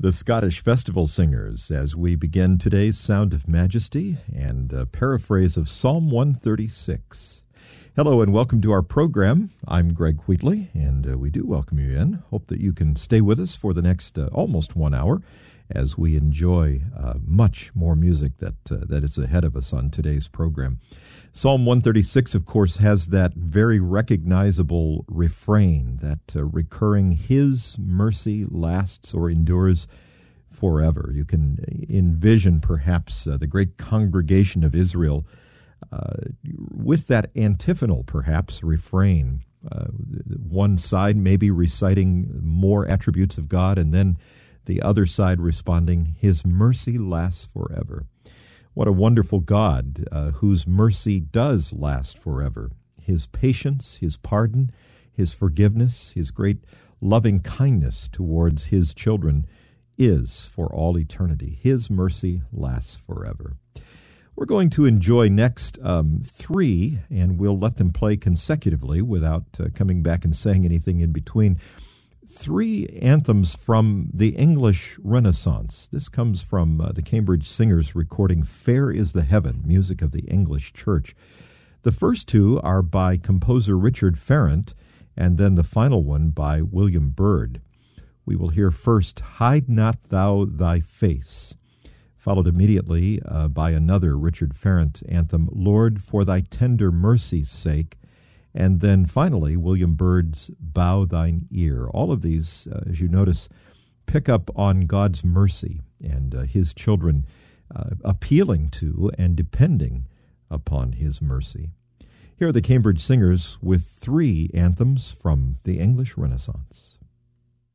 The Scottish Festival Singers, as we begin today's Sound of Majesty and a paraphrase of Psalm 136. Hello and welcome to our program. I'm Greg Wheatley, and we do welcome you in. Hope that you can stay with us for the next almost 1 hour as we enjoy much more music that is ahead of us on today's program. Psalm 136, of course, has that very recognizable refrain, that recurring, His mercy lasts or endures forever. You can envision perhaps the great congregation of Israel with that antiphonal, perhaps, refrain. One side maybe reciting more attributes of God, and then the other side responding, His mercy lasts forever. What a wonderful God whose mercy does last forever. His patience, His pardon, His forgiveness, His great loving kindness towards His children is for all eternity. His mercy lasts forever. We're going to enjoy next three, and we'll let them play consecutively without coming back and saying anything in between. Three anthems from the English Renaissance. This comes from the Cambridge Singers recording Fair is the Heaven, music of the English Church. The first two are by composer Richard Farrant, and then the final one by William Byrd. We will hear first, Hide Not Thou Thy Face, followed immediately by another Richard Farrant anthem, Lord, for Thy tender mercy's sake, and then finally, William Byrd's Bow Thine Ear. All of these, as you notice, pick up on God's mercy and His children appealing to and depending upon His mercy. Here are the Cambridge Singers with three anthems from the English Renaissance.